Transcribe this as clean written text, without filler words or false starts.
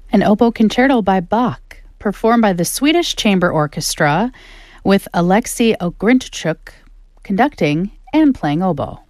An oboe concerto by Bach, performed by the Swedish Chamber Orchestra with Alexei Ogrinchuk conducting and playing oboe.